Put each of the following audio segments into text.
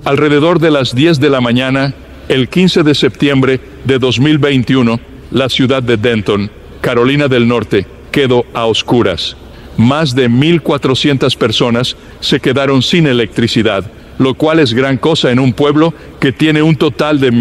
Alrededor de las 10 de la mañana, el 15 de septiembre de 2021, la ciudad de Denton, Carolina del Norte, quedó a oscuras. Más de 1,400 personas se quedaron sin electricidad, lo cual es gran cosa en un pueblo que tiene un total de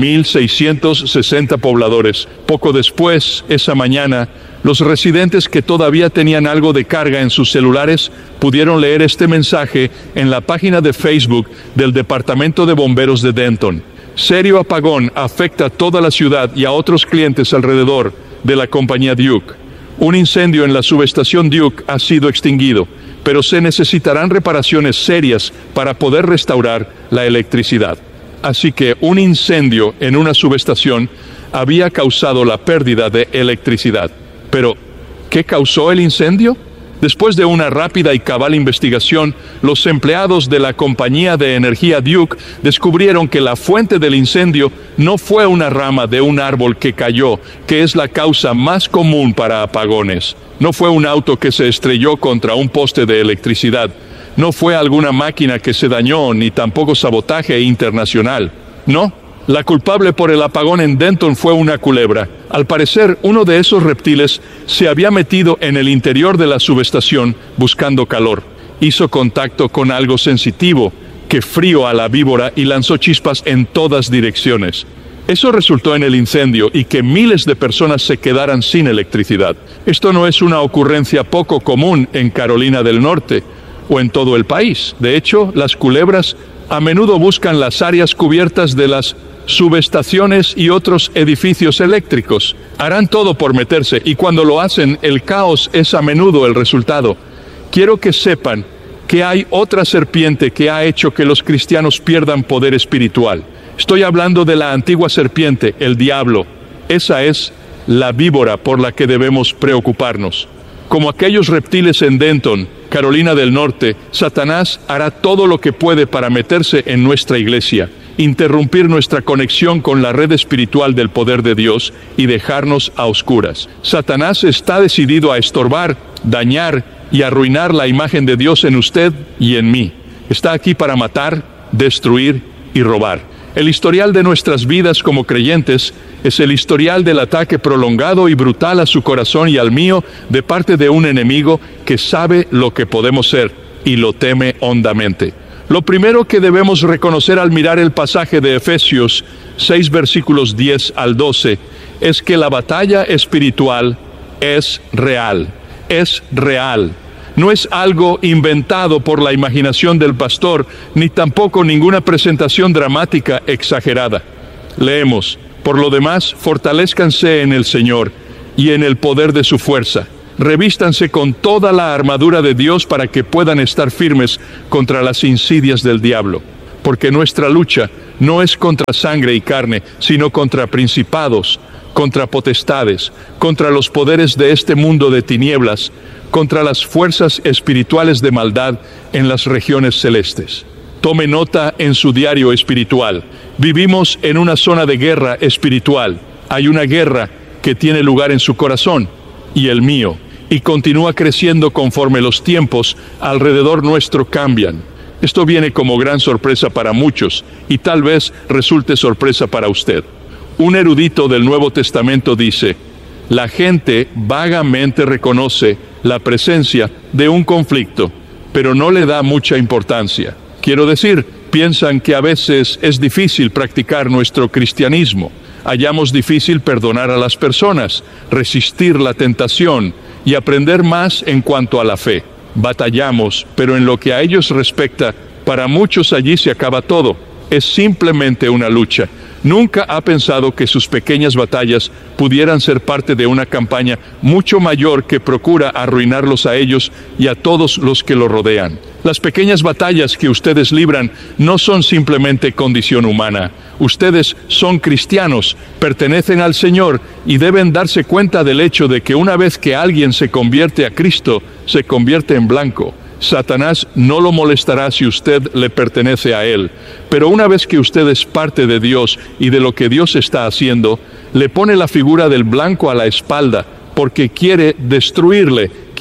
1,660 pobladores. Poco después, esa mañana, los residentes que todavía tenían algo de carga en sus celulares pudieron leer este mensaje en la página de Facebook del Departamento de Bomberos de Denton. Serio apagón afecta a toda la ciudad y a otros clientes alrededor de la compañía Duke. Un incendio en la subestación Duke ha sido extinguido, pero se necesitarán reparaciones serias para poder restaurar la electricidad. Así que un incendio en una subestación había causado la pérdida de electricidad. Pero, ¿qué causó el incendio? Después de una rápida y cabal investigación, los empleados de la compañía de energía Duke descubrieron que la fuente del incendio no fue una rama de un árbol que cayó, que es la causa más común para apagones. No fue un auto que se estrelló contra un poste de electricidad. No fue alguna máquina que se dañó, ni tampoco sabotaje internacional. No. La culpable por el apagón en Denton fue una culebra. Al parecer, uno de esos reptiles se había metido en el interior de la subestación buscando calor. Hizo contacto con algo sensitivo que frió a la víbora y lanzó chispas en todas direcciones. Eso resultó en el incendio y que miles de personas se quedaran sin electricidad. Esto no es una ocurrencia poco común en Carolina del Norte o en todo el país. De hecho, las culebras a menudo buscan las áreas cubiertas de las subestaciones y otros edificios eléctricos. Harán todo por meterse y cuando lo hacen, el caos es a menudo el resultado. Quiero que sepan que hay otra serpiente que ha hecho que los cristianos pierdan poder espiritual. Estoy hablando de la antigua serpiente, el diablo. Esa es la víbora por la que debemos preocuparnos. Como aquellos reptiles en Denton, Carolina del Norte, Satanás hará todo lo que puede para meterse en nuestra iglesia, interrumpir nuestra conexión con la red espiritual del poder de Dios y dejarnos a oscuras. Satanás está decidido a estorbar, dañar y arruinar la imagen de Dios en usted y en mí. Está aquí para matar, destruir y robar. El historial de nuestras vidas como creyentes es el historial del ataque prolongado y brutal a su corazón y al mío de parte de un enemigo que sabe lo que podemos ser y lo teme hondamente. Lo primero que debemos reconocer al mirar el pasaje de Efesios 6, versículos 10 al 12, es que la batalla espiritual es real. Es real. No es algo inventado por la imaginación del pastor, ni tampoco ninguna presentación dramática exagerada. Leemos: por lo demás, fortalezcanse en el Señor y en el poder de su fuerza. Revístanse con toda la armadura de Dios para que puedan estar firmes contra las insidias del diablo. Porque nuestra lucha no es contra sangre y carne, sino contra principados, contra potestades, contra los poderes de este mundo de tinieblas, contra las fuerzas espirituales de maldad en las regiones celestes. Tome nota en su diario espiritual. Vivimos en una zona de guerra espiritual. Hay una guerra que tiene lugar en su corazón y el mío, y continúa creciendo conforme los tiempos alrededor nuestro cambian. Esto viene como gran sorpresa para muchos, y tal vez resulte sorpresa para usted. Un erudito del Nuevo Testamento dice: la gente vagamente reconoce la presencia de un conflicto, pero no le da mucha importancia. Quiero decir, piensan que a veces es difícil practicar nuestro cristianismo. Hallamos difícil perdonar a las personas, resistir la tentación y aprender más en cuanto a la fe. Batallamos, pero en lo que a ellos respecta, para muchos allí se acaba todo. Es simplemente una lucha. Nunca ha pensado que sus pequeñas batallas pudieran ser parte de una campaña mucho mayor que procura arruinarlos a ellos y a todos los que los rodean. Las pequeñas batallas que ustedes libran no son simplemente condición humana. Ustedes son cristianos, pertenecen al Señor y deben darse cuenta del hecho de que una vez que alguien se convierte a Cristo, se convierte en blanco. Satanás no lo molestará si usted le pertenece a él, pero una vez que usted es parte de Dios y de lo que Dios está haciendo, le pone la figura del blanco a la espalda porque quiere destruirle,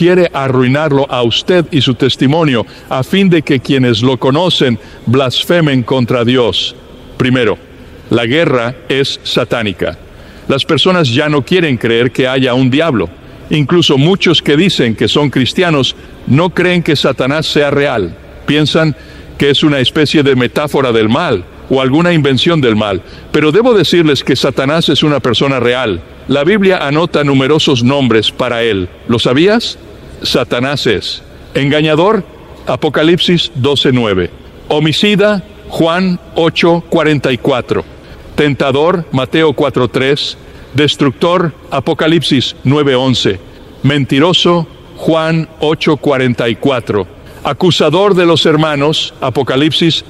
quiere arruinarlo a usted y su testimonio, a fin de que quienes lo conocen blasfemen contra Dios. Primero, la guerra es satánica. Las personas ya no quieren creer que haya un diablo. Incluso muchos que dicen que son cristianos no creen que Satanás sea real. Piensan que es una especie de metáfora del mal o alguna invención del mal. Pero debo decirles que Satanás es una persona real. La Biblia anota numerosos nombres para él. ¿Lo sabías? Satanás es engañador, Apocalipsis 12:9. Homicida, Juan 8:44. Tentador, Mateo 4:3. Destructor, Apocalipsis 9:11. Mentiroso, Juan 8:44. Acusador de los hermanos, Apocalipsis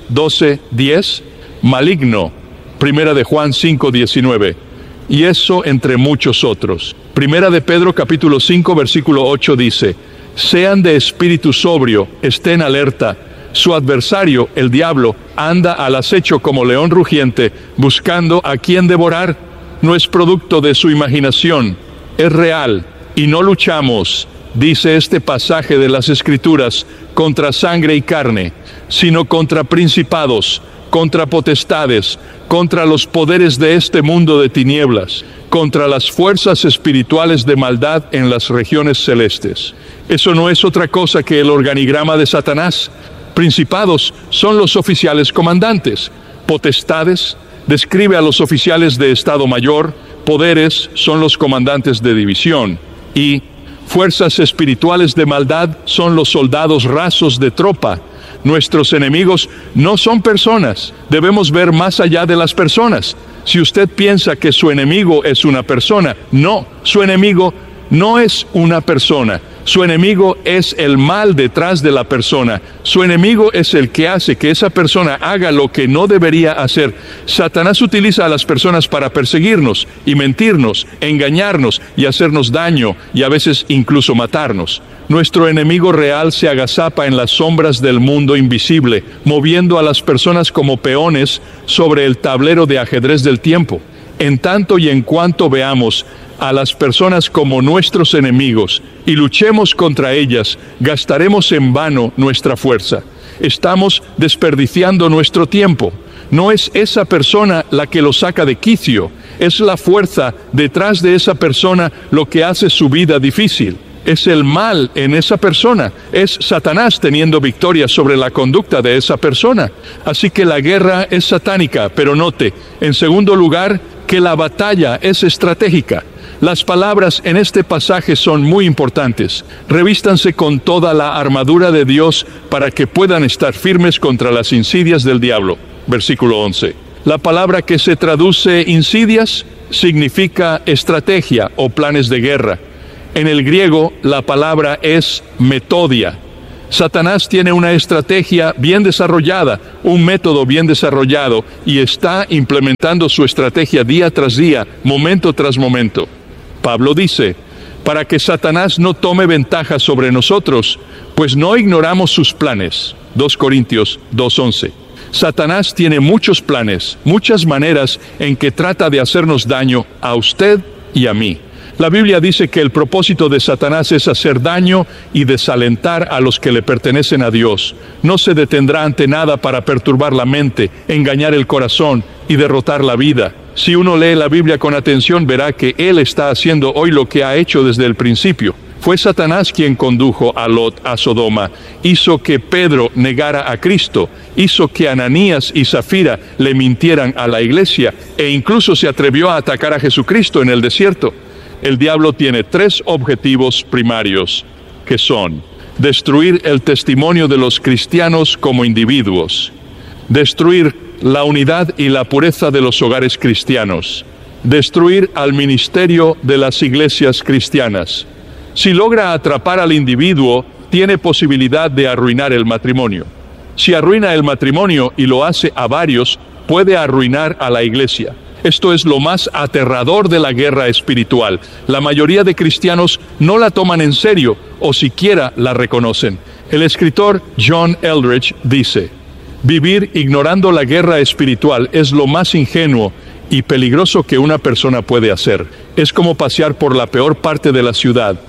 12:10. Maligno, Primera de Juan 5:19. Y eso entre muchos otros. Primera de Pedro capítulo 5 versículo 8 dice: sean de espíritu sobrio, estén alerta. Su adversario, el diablo, anda al acecho como león rugiente, buscando a quien devorar. No es producto de su imaginación, es real, y no luchamos, dice este pasaje de las Escrituras, contra sangre y carne, sino contra principados, contra potestades, contra los poderes de este mundo de tinieblas, contra las fuerzas espirituales de maldad en las regiones celestes. Eso no es otra cosa que el organigrama de Satanás. Principados son los oficiales comandantes, potestades describe a los oficiales de Estado Mayor, poderes son los comandantes de división, y fuerzas espirituales de maldad son los soldados rasos de tropa. Nuestros enemigos no son personas, debemos ver más allá de las personas. Si usted piensa que su enemigo es una persona, no, su enemigo no es una persona. Su enemigo es el mal detrás de la persona. Su enemigo es el que hace que esa persona haga lo que no debería hacer. Satanás utiliza a las personas para perseguirnos y mentirnos, engañarnos y hacernos daño y a veces incluso matarnos. Nuestro enemigo real se agazapa en las sombras del mundo invisible, moviendo a las personas como peones sobre el tablero de ajedrez del tiempo. En tanto y en cuanto veamos a las personas como nuestros enemigos y luchemos contra ellas, gastaremos en vano nuestra fuerza. Estamos desperdiciando nuestro tiempo. No es esa persona la que lo saca de quicio, es la fuerza detrás de esa persona lo que hace su vida difícil. Es el mal en esa persona, es Satanás teniendo victoria sobre la conducta de esa persona. Así que la guerra es satánica, pero note, en segundo lugar, que la batalla es estratégica. Las palabras en este pasaje son muy importantes. Revístanse con toda la armadura de Dios para que puedan estar firmes contra las insidias del diablo. Versículo 11. La palabra que se traduce insidias significa estrategia o planes de guerra. En el griego la palabra es metodia. Satanás tiene una estrategia bien desarrollada, un método bien desarrollado, y está implementando su estrategia día tras día, momento tras momento. Pablo dice, para que Satanás no tome ventaja sobre nosotros, pues no ignoramos sus planes. 2 Corintios 2:11. Satanás tiene muchos planes, muchas maneras en que trata de hacernos daño a usted y a mí. La Biblia dice que el propósito de Satanás es hacer daño y desalentar a los que le pertenecen a Dios. No se detendrá ante nada para perturbar la mente, engañar el corazón y derrotar la vida. Si uno lee la Biblia con atención, verá que él está haciendo hoy lo que ha hecho desde el principio. Fue Satanás quien condujo a Lot a Sodoma, hizo que Pedro negara a Cristo, hizo que Ananías y Zafira le mintieran a la iglesia e incluso se atrevió a atacar a Jesucristo en el desierto. El diablo tiene 3 objetivos primarios, que son destruir el testimonio de los cristianos como individuos, destruir la unidad y la pureza de los hogares cristianos, destruir al ministerio de las iglesias cristianas. Si logra atrapar al individuo, tiene posibilidad de arruinar el matrimonio. Si arruina el matrimonio y lo hace a varios, puede arruinar a la iglesia. Esto es lo más aterrador de la guerra espiritual. La mayoría de cristianos no la toman en serio o siquiera la reconocen. El escritor John Eldredge dice, vivir ignorando la guerra espiritual es lo más ingenuo y peligroso que una persona puede hacer. Es como pasear por la peor parte de la ciudad.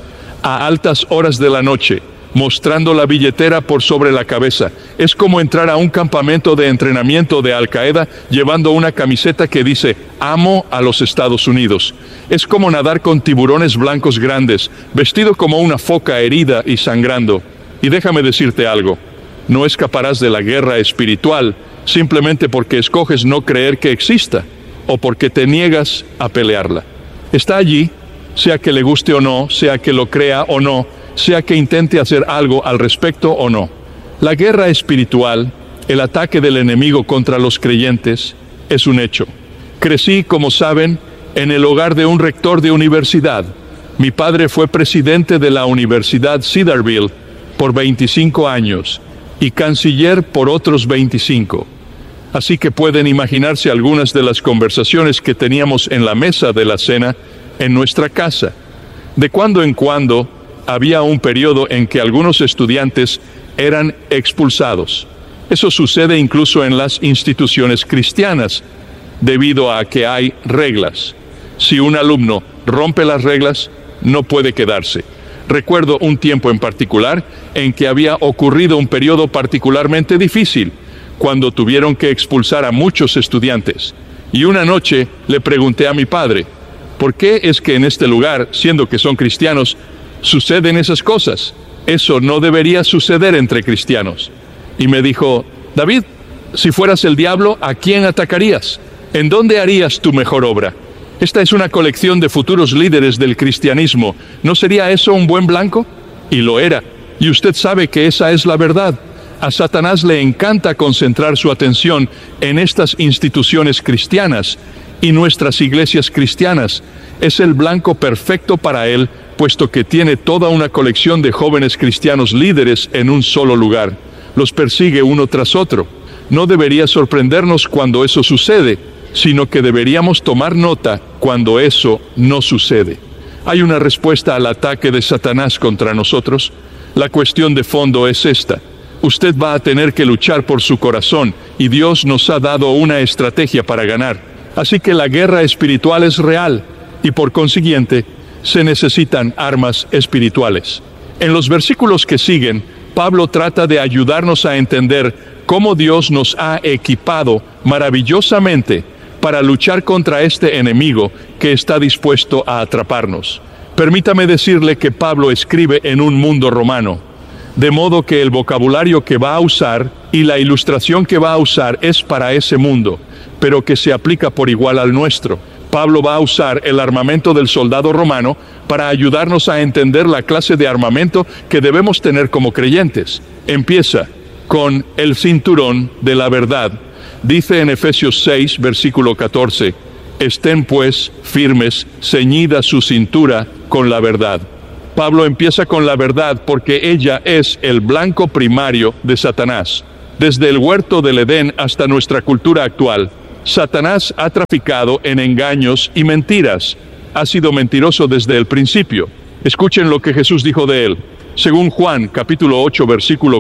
a altas horas de la noche, mostrando la billetera por sobre la cabeza. Es como entrar a un campamento de entrenamiento de Al Qaeda llevando una camiseta que dice "Amo a los Estados Unidos". Es como nadar con tiburones blancos grandes, vestido como una foca herida y sangrando. Y déjame decirte algo, no escaparás de la guerra espiritual simplemente porque escoges no creer que exista o porque te niegas a pelearla. Está allí, sea que le guste o no, sea que lo crea o no, sea que intente hacer algo al respecto o no. La guerra espiritual, el ataque del enemigo contra los creyentes, es un hecho. Crecí, como saben, en el hogar de un rector de universidad. Mi padre fue presidente de la Universidad Cedarville por 25 años y canciller por otros 25. Así que pueden imaginarse algunas de las conversaciones que teníamos en la mesa de la cena en nuestra casa. De cuando en cuando había un periodo en que algunos estudiantes eran expulsados. Eso sucede incluso en las instituciones cristianas, debido a que hay reglas. Si un alumno rompe las reglas, no puede quedarse. Recuerdo un tiempo en particular en que había ocurrido un periodo particularmente difícil, cuando tuvieron que expulsar a muchos estudiantes. Y una noche le pregunté a mi padre, ¿por qué es que en este lugar, siendo que son cristianos, suceden esas cosas? Eso no debería suceder entre cristianos. Y me dijo, David, si fueras el diablo, ¿a quién atacarías? ¿En dónde harías tu mejor obra? Esta es una colección de futuros líderes del cristianismo. ¿No sería eso un buen blanco? Y lo era. Y usted sabe que esa es la verdad. A Satanás le encanta concentrar su atención en estas instituciones cristianas y nuestras iglesias cristianas. Es el blanco perfecto para él, puesto que tiene toda una colección de jóvenes cristianos líderes en un solo lugar. Los persigue uno tras otro. No debería sorprendernos cuando eso sucede, sino que deberíamos tomar nota cuando eso no sucede. ¿Hay una respuesta al ataque de Satanás contra nosotros? La cuestión de fondo es esta. Usted va a tener que luchar por su corazón, y Dios nos ha dado una estrategia para ganar. Así que la guerra espiritual es real, y por consiguiente, se necesitan armas espirituales. En los versículos que siguen, Pablo trata de ayudarnos a entender cómo Dios nos ha equipado maravillosamente para luchar contra este enemigo que está dispuesto a atraparnos. Permítame decirle que Pablo escribe en un mundo romano, de modo que el vocabulario que va a usar y la ilustración que va a usar es para ese mundo, pero que se aplica por igual al nuestro. Pablo va a usar el armamento del soldado romano para ayudarnos a entender la clase de armamento que debemos tener como creyentes. Empieza con el cinturón de la verdad. Dice en Efesios 6, versículo 14, estén pues firmes, ceñida su cintura con la verdad. Pablo empieza con la verdad porque ella es el blanco primario de Satanás. Desde el huerto del Edén hasta nuestra cultura actual, Satanás ha traficado en engaños y mentiras. Ha sido mentiroso desde el principio. Escuchen lo que Jesús dijo de él. Según Juan, capítulo 8, versículo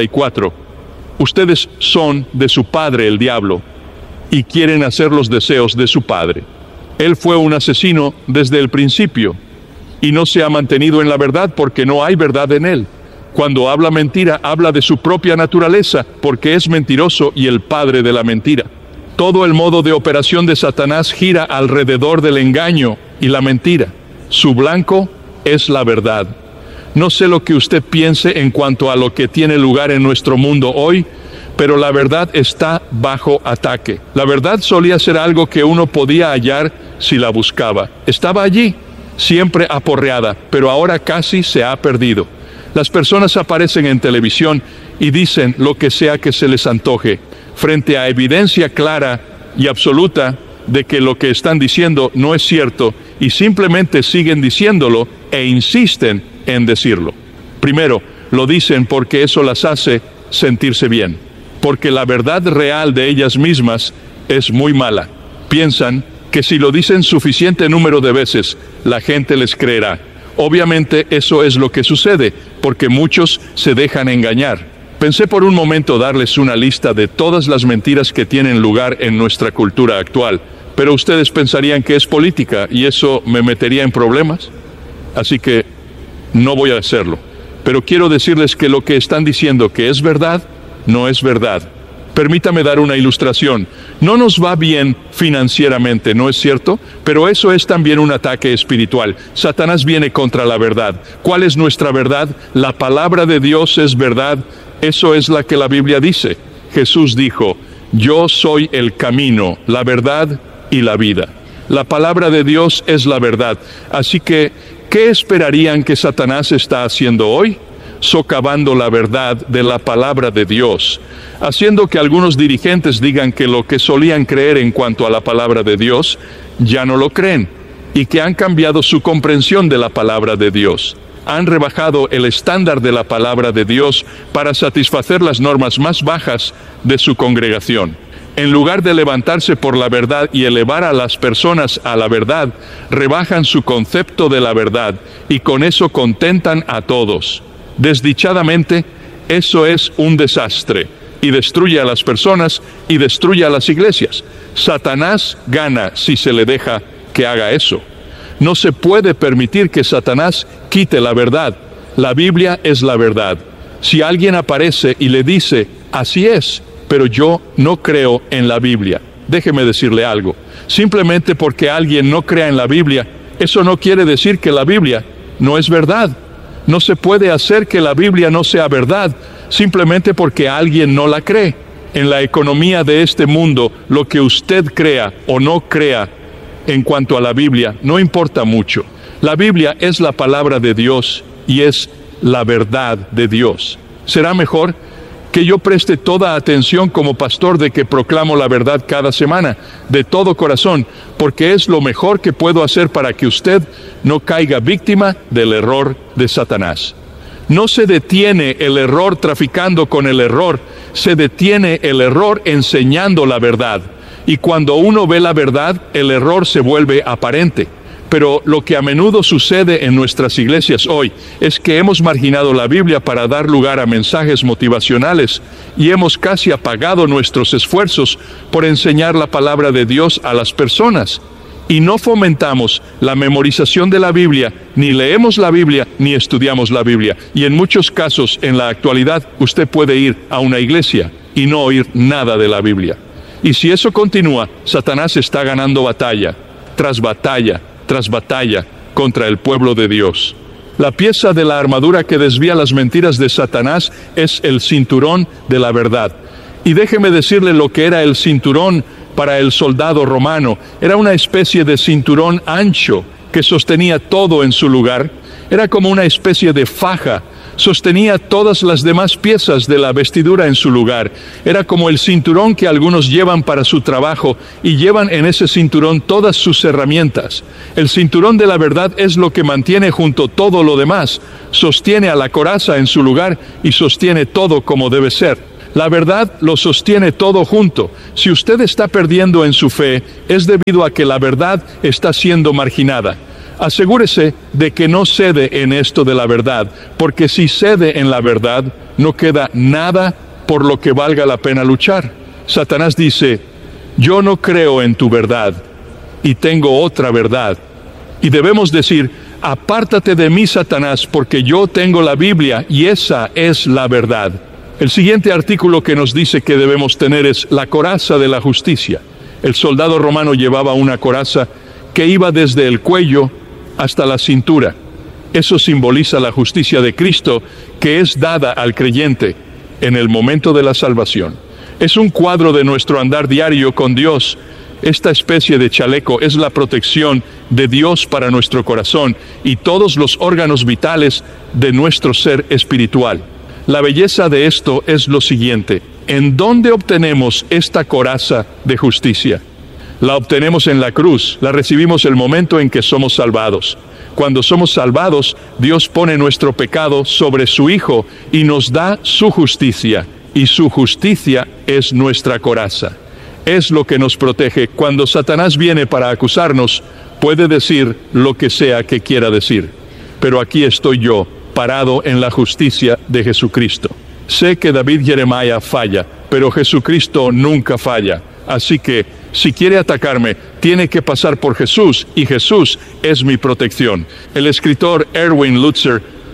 44, ustedes son de su padre el diablo, y quieren hacer los deseos de su padre. Él fue un asesino desde el principio, y no se ha mantenido en la verdad porque no hay verdad en él. Cuando habla mentira, habla de su propia naturaleza, porque es mentiroso y el padre de la mentira. Todo el modo de operación de Satanás gira alrededor del engaño y la mentira. Su blanco es la verdad. No sé lo que usted piense en cuanto a lo que tiene lugar en nuestro mundo hoy, pero la verdad está bajo ataque. La verdad solía ser algo que uno podía hallar si la buscaba. Estaba allí, siempre aporreada, pero ahora casi se ha perdido. Las personas aparecen en televisión y dicen lo que sea que se les antoje, frente a evidencia clara y absoluta de que lo que están diciendo no es cierto, y simplemente siguen diciéndolo e insisten en decirlo. Primero, lo dicen porque eso las hace sentirse bien, porque la verdad real de ellas mismas es muy mala. Piensan que si lo dicen suficiente número de veces, la gente les creerá. Obviamente eso es lo que sucede, porque muchos se dejan engañar. Pensé por un momento darles una lista de todas las mentiras que tienen lugar en nuestra cultura actual, pero ustedes pensarían que es política y eso me metería en problemas. Así que no voy a hacerlo. Pero quiero decirles que lo que están diciendo que es verdad, no es verdad. Permítame dar una ilustración. No nos va bien financieramente, ¿no es cierto? Pero eso es también un ataque espiritual. Satanás viene contra la verdad. ¿Cuál es nuestra verdad? La palabra de Dios es verdad. Eso es la que la Biblia dice. Jesús dijo, yo soy el camino, la verdad y la vida. La palabra de Dios es la verdad. Así que, ¿qué esperarían que Satanás está haciendo hoy? Socavando la verdad de la palabra de Dios, haciendo que algunos dirigentes digan que lo que solían creer en cuanto a la palabra de Dios, ya no lo creen, y que han cambiado su comprensión de la palabra de Dios. Han rebajado el estándar de la palabra de Dios para satisfacer las normas más bajas de su congregación. En lugar de levantarse por la verdad y elevar a las personas a la verdad, rebajan su concepto de la verdad y con eso contentan a todos. Desdichadamente, eso es un desastre y destruye a las personas y destruye a las iglesias. Satanás gana si se le deja que haga eso. No se puede permitir que Satanás quite la verdad. La Biblia es la verdad. Si alguien aparece y le dice, así es, pero yo no creo en la Biblia, déjeme decirle algo. Simplemente porque alguien no crea en la Biblia, eso no quiere decir que la Biblia no es verdad. No se puede hacer que la Biblia no sea verdad simplemente porque alguien no la cree. En la economía de este mundo, lo que usted crea o no crea en cuanto a la Biblia no importa mucho. La Biblia es la palabra de Dios y es la verdad de Dios. Será mejor que yo preste toda atención como pastor de que proclamo la verdad cada semana, de todo corazón, porque es lo mejor que puedo hacer para que usted no caiga víctima del error de Satanás. No se detiene el error traficando con el error, se detiene el error enseñando la verdad. Y cuando uno ve la verdad, el error se vuelve aparente. Pero lo que a menudo sucede en nuestras iglesias hoy es que hemos marginado la Biblia para dar lugar a mensajes motivacionales y hemos casi apagado nuestros esfuerzos por enseñar la palabra de Dios a las personas. Y no fomentamos la memorización de la Biblia, ni leemos la Biblia, ni estudiamos la Biblia. Y en muchos casos, en la actualidad, usted puede ir a una iglesia y no oír nada de la Biblia. Y si eso continúa, Satanás está ganando batalla tras batalla contra el pueblo de Dios. La pieza de la armadura que desvía las mentiras de Satanás es el cinturón de la verdad. Y déjeme decirle lo que era el cinturón para el soldado romano. Era una especie de cinturón ancho que sostenía todo en su lugar. Era como una especie de faja. Sostenía todas las demás piezas de la vestidura en su lugar. Era como el cinturón que algunos llevan para su trabajo y llevan en ese cinturón todas sus herramientas. El cinturón de la verdad es lo que mantiene junto todo lo demás. Sostiene a la coraza en su lugar y sostiene todo como debe ser. La verdad lo sostiene todo junto. Si usted está perdiendo en su fe, es debido a que la verdad está siendo marginada. Asegúrese de que no cede en esto de la verdad, porque si cede en la verdad, no queda nada por lo que valga la pena luchar. Satanás dice, yo no creo en tu verdad, y tengo otra verdad. Y debemos decir, apártate de mí, Satanás, porque yo tengo la Biblia, y esa es la verdad. El siguiente artículo que nos dice que debemos tener es la coraza de la justicia. El soldado romano llevaba una coraza que iba desde el cuello hasta la cintura. Eso simboliza la justicia de Cristo que es dada al creyente en el momento de la salvación. Es un cuadro de nuestro andar diario con Dios. Esta especie de chaleco es la protección de Dios para nuestro corazón y todos los órganos vitales de nuestro ser espiritual. La belleza de esto es lo siguiente: ¿en dónde obtenemos esta coraza de justicia? La obtenemos en la cruz, la recibimos el momento en que somos salvados. Cuando somos salvados, Dios pone nuestro pecado sobre su Hijo y nos da su justicia. Y su justicia es nuestra coraza. Es lo que nos protege. Cuando Satanás viene para acusarnos, puede decir lo que sea que quiera decir. Pero aquí estoy yo, parado en la justicia de Jesucristo. Sé que David Jeremiah falla, pero Jesucristo nunca falla. Así que, si quiere atacarme, tiene que pasar por Jesús, y Jesús es mi protección. El escritor Erwin Lutzer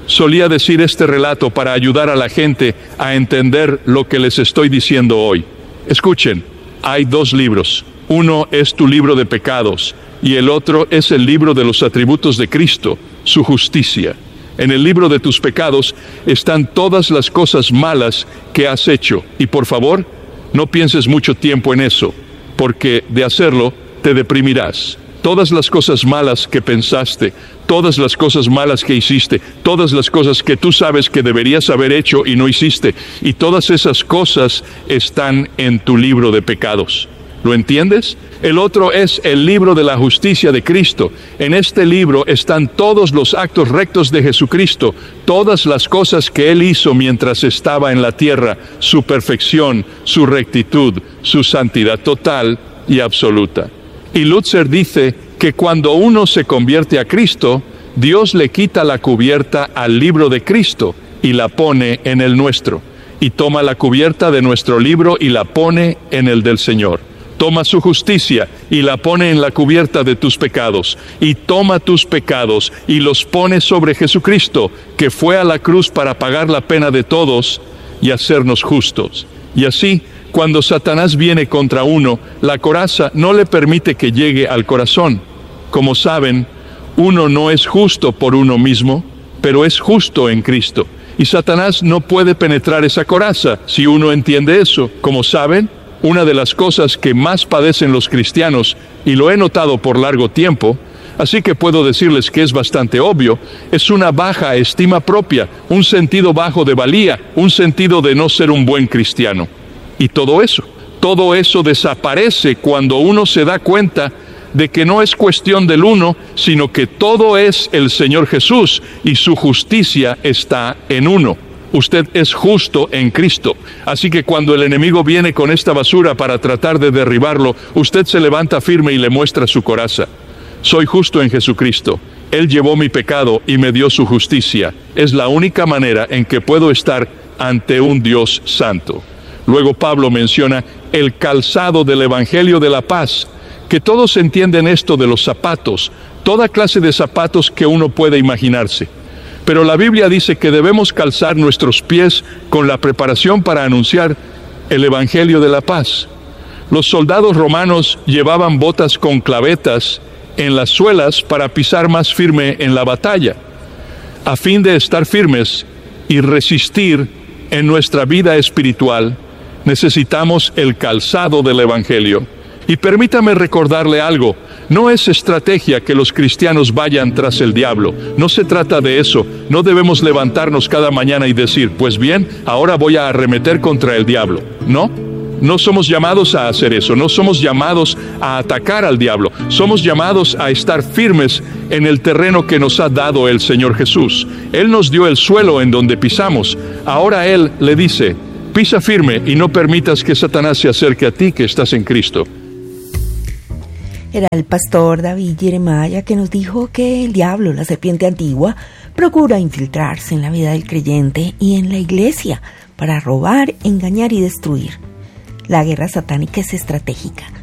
solía decir este relato para ayudar a la gente a entender lo que les estoy diciendo hoy. Escuchen, hay 2 libros. Uno es tu libro de pecados y el otro es el libro de los atributos de Cristo, su justicia. En el libro de tus pecados están todas las cosas malas que has hecho. Y por favor, no pienses mucho tiempo en eso, porque de hacerlo te deprimirás. Todas las cosas malas que pensaste, todas las cosas malas que hiciste, todas las cosas que tú sabes que deberías haber hecho y no hiciste, y todas esas cosas están en tu libro de pecados. ¿Lo entiendes? El otro es el libro de la justicia de Cristo. En este libro están todos los actos rectos de Jesucristo, todas las cosas que Él hizo mientras estaba en la tierra, su perfección, su rectitud, su santidad total y absoluta. Y Lutzer dice que cuando uno se convierte a Cristo, Dios le quita la cubierta al libro de Cristo y la pone en el nuestro. Y toma la cubierta de nuestro libro y la pone en el del Señor. Toma su justicia y la pone en la cubierta de tus pecados, y toma tus pecados y los pone sobre Jesucristo, que fue a la cruz para pagar la pena de todos y hacernos justos. Y así, cuando Satanás viene contra uno, la coraza no le permite que llegue al corazón. Como saben, uno no es justo por uno mismo, pero es justo en Cristo. Y Satanás no puede penetrar esa coraza si uno entiende eso. Como saben, una de las cosas que más padecen los cristianos, y lo he notado por largo tiempo, así que puedo decirles que es bastante obvio, es una baja estima propia, un sentido bajo de valía, un sentido de no ser un buen cristiano. Y todo eso desaparece cuando uno se da cuenta de que no es cuestión del uno, sino que todo es el Señor Jesús y su justicia está en uno. Usted es justo en Cristo. Así que cuando el enemigo viene con esta basura para tratar de derribarlo, usted se levanta firme y le muestra su coraza. Soy justo en Jesucristo. Él llevó mi pecado y me dio su justicia. Es la única manera en que puedo estar ante un Dios santo. Luego Pablo menciona el calzado del Evangelio de la paz, que todos entienden esto de los zapatos, toda clase de zapatos que uno puede imaginarse. Pero la Biblia dice que debemos calzar nuestros pies con la preparación para anunciar el Evangelio de la paz. Los soldados romanos llevaban botas con clavetas en las suelas para pisar más firme en la batalla. A fin de estar firmes y resistir en nuestra vida espiritual, necesitamos el calzado del Evangelio. Y permítame recordarle algo, no es estrategia que los cristianos vayan tras el diablo, no se trata de eso, no debemos levantarnos cada mañana y decir, pues bien, ahora voy a arremeter contra el diablo, no somos llamados a hacer eso, no somos llamados a atacar al diablo, somos llamados a estar firmes en el terreno que nos ha dado el Señor Jesús. Él nos dio el suelo en donde pisamos, ahora Él le dice, pisa firme y no permitas que Satanás se acerque a ti que estás en Cristo. Era el pastor David Jeremiah que nos dijo que el diablo, la serpiente antigua, procura infiltrarse en la vida del creyente y en la iglesia para robar, engañar y destruir. La guerra satánica es estratégica.